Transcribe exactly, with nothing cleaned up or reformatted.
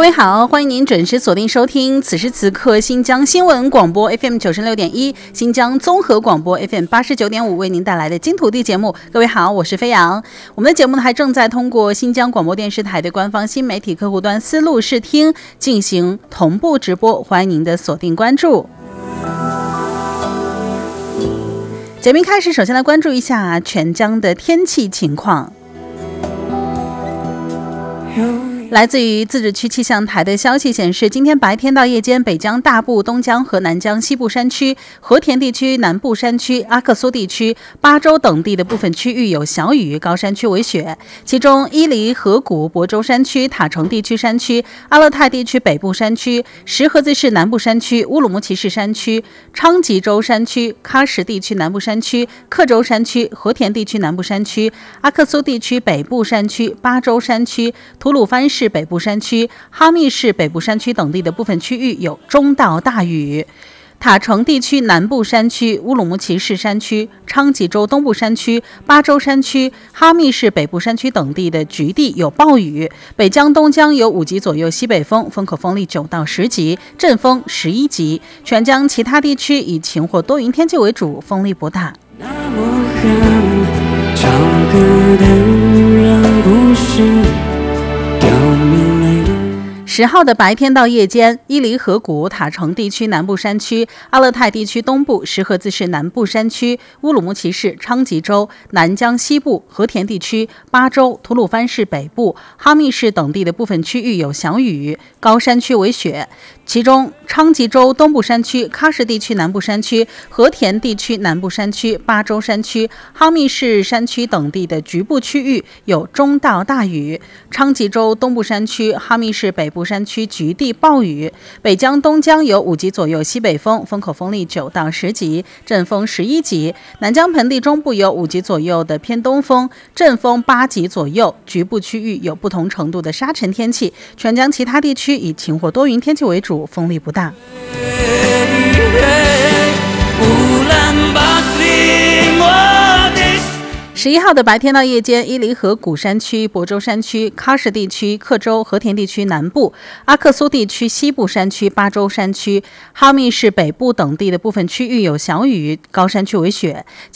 位好，欢迎您准时锁定收听此时此刻新疆新闻广播 F M 九十六点一，新疆综合广播 F M 八十九点五为您带来的金土地节目。各位好，我是飞扬。我们的节目呢还正在通过新疆广播电视台的官方新媒体客户端思路视听进行同步直播，欢迎您的锁定关注。节目开始，首先来关注一下全疆的天气情况。来自于自治区气象台的消息显示，今天白天到夜间，北疆大部、东疆和南疆西部山区、和田地区南部山区、阿克苏地区、巴州等地的部分区域有小雨，高山区为雪。其中，伊犁、河谷、亳州山区、塔城地区山区、阿勒泰地区北部山区、石河子市南部山区、乌鲁木齐市山区、昌吉州山区、喀什地区南部山区、克州山区、和田地区南部山区、阿克苏地区北部山区、巴州山区、吐鲁番市北部山区、哈密市北部山区等地的部分区域有中到大雨。塔城地区南部山区、乌鲁木齐市山区、昌吉州东部山区、巴州山区、哈密市北部山区等地的局地有暴雨。北疆、东疆有五级左右西北风，风口风力九到十级，阵风十一级。全疆其他地区以晴或多云天气为主，风力不大。 那么狠，唱歌的人不是十号的白天到夜间，伊犁河谷、塔城地区南部山区、阿勒泰地区东部、石河子市南部山区、乌鲁木齐市、昌吉州、南疆西部、和田地区、巴州、吐鲁番市北部、哈密市等地的部分区域有小雨，高山区为雪。其中，昌吉州东部山区、喀什地区南部山区、和田地区南部山区、巴州山区、哈密市山区等地的局部区域有中到大雨。昌吉州东部山区、哈密市北部山区局地暴雨。北疆、东疆有五级左右西北风，风口风力九到十级，阵风十一级。南疆盆地中部有五级左右的偏东风，阵风八级左右，局部区域有不同程度的沙尘天气。全疆其他地区以晴或多云天气为主，风力不大。十一号的白天到夜间，伊犁河谷山区、亳州山区、喀什地区、克州、和田地区南部、阿克苏地区西部山区、巴州山区、哈密市北部等地的部分区域有小雨，高山区为雪。